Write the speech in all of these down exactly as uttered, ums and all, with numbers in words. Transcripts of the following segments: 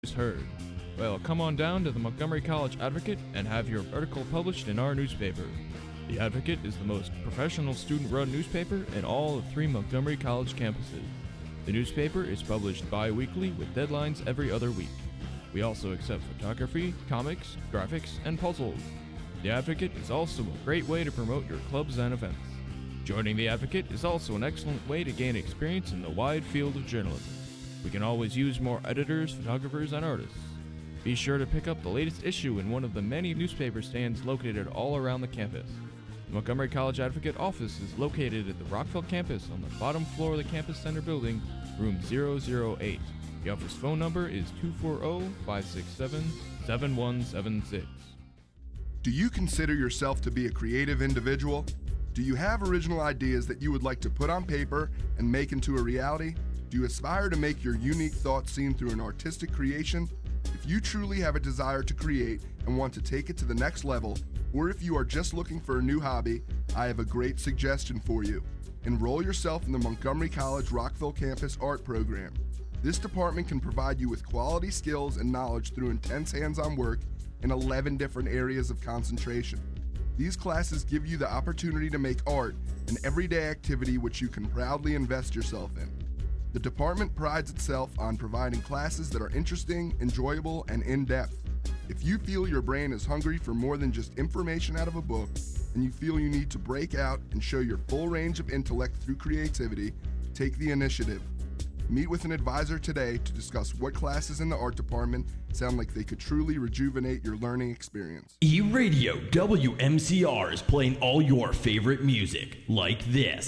is heard. Well, come on down to the Montgomery College Advocate and have your article published in our newspaper. The Advocate is the most professional student-run newspaper in all of three Montgomery College campuses. The newspaper is published bi-weekly with deadlines every other week. We also accept photography, comics, graphics, and puzzles. The Advocate is also a great way to promote your clubs and events. Joining The Advocate is also an excellent way to gain experience in the wide field of journalism. We can always use more editors, photographers, and artists. Be sure to pick up the latest issue in one of the many newspaper stands located all around the campus. The Montgomery College Advocate office is located at the Rockville campus on the bottom floor of the Campus Center building, room zero zero eight. The office phone number is two four zero, five six seven, seven one seven six. Do you consider yourself to be a creative individual? Do you have original ideas that you would like to put on paper and make into a reality? Do you aspire to make your unique thoughts seen through an artistic creation? If you truly have a desire to create and want to take it to the next level, or if you are just looking for a new hobby, I have a great suggestion for you. Enroll yourself in the Montgomery College Rockville Campus Art Program. This department can provide you with quality skills and knowledge through intense hands-on work in eleven different areas of concentration. These classes give you the opportunity to make art an everyday activity which you can proudly invest yourself in. The department prides itself on providing classes that are interesting, enjoyable, and in-depth. If you feel your brain is hungry for more than just information out of a book, and you feel you need to break out and show your full range of intellect through creativity, take the initiative. Meet with an advisor today to discuss what classes in the art department sound like they could truly rejuvenate your learning experience. E-Radio W M C R is playing all your favorite music, like this.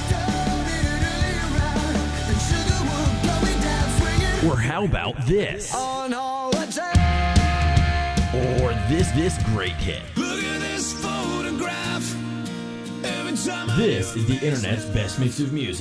Or how about this? On holiday. Or this, this great hit. Look at this photograph. Every time I This is the internet's best mix of music.